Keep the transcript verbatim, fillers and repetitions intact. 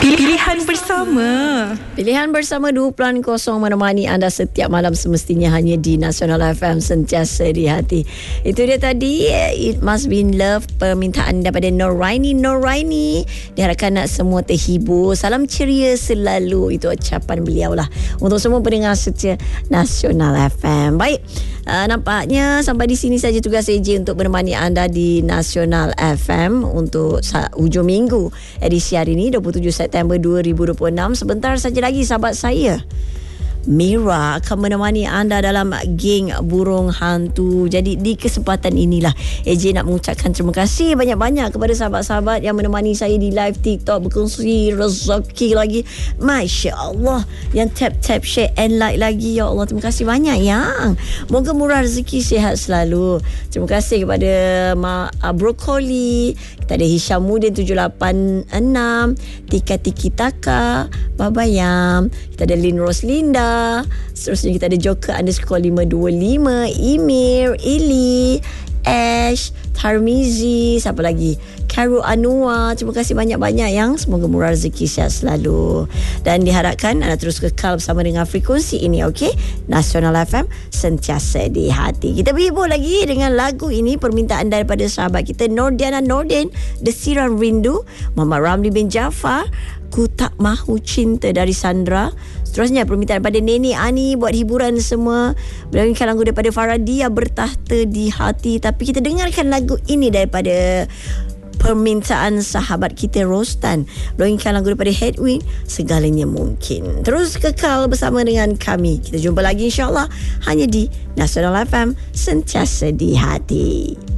Pilihan bersama. Pilihan bersama dua kosong menemani anda setiap malam, semestinya hanya di Nasional F M, sentiasa di hati. Itu dia tadi, It Must Be Love, permintaan daripada Noraini. Noraini diharapkan nak semua terhibur. Salam ceria selalu, itu ucapan beliau lah untuk semua pendengar setia Nasional F M. Baik, uh, nampaknya sampai di sini saja tugas A J untuk menemani anda di Nasional F M untuk hujung minggu edisi hari ini dua puluh tujuh September dua ribu dua puluh enam. Sebentar saja lagi sahabat saya Mira akan menemani anda dalam geng burung hantu. Jadi di kesempatan inilah A J nak mengucapkan terima kasih banyak-banyak kepada sahabat-sahabat yang menemani saya di live TikTok, berkongsi rezeki lagi. Masya Allah, yang tap-tap share and like lagi. Ya Allah, terima kasih banyak yang. Moga murah rezeki, sihat selalu. Terima kasih kepada Ma uh, Brokoli. Kita ada Hisham Mudin tujuh lapan enam, Tika Tiki Taka, Babayam. Kita ada Lin Roslinda. Seterusnya kita ada Joker underscore lima dua lima, Emir, Ili, Ash, Tarmizi, siapa lagi? Karu Anwar. Terima kasih banyak-banyak yang. Semoga murah rezeki, sihat selalu. Dan diharapkan anda terus kekal bersama dengan frekuensi ini, okey? Nasional F M, sentiasa di hati. Kita berhibur lagi dengan lagu ini, permintaan daripada sahabat kita Nordiana Nordin, Desiran Rindu. Muhammad Ramli bin Jaafar, Ku Tak Mahu Cinta dari Sandra. Seterusnya permintaan daripada Nenek Ani buat hiburan semua. Berikan lagu daripada Faradia, Bertahta di Hati. Tapi kita dengarkan lagu ini daripada permintaan sahabat kita Rostan. Berikan lagu daripada Headwind, Segalanya Mungkin. Terus kekal bersama dengan kami. Kita jumpa lagi insyaAllah hanya di Nasional F M, sentiasa di hati.